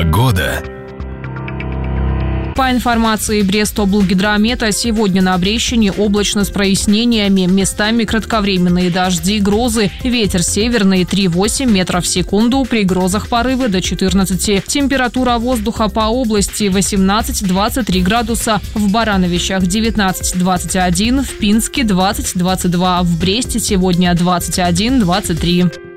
Погода. По информации Брестоблгидромета, сегодня на Брещине облачно с прояснениями, местами кратковременные дожди, грозы, ветер северный 3,8 метров в секунду, при грозах порывы до 14. Температура воздуха по области 18-23 градуса, в Барановичах 19-21, в Пинске 20-22, в Бресте сегодня 21-23.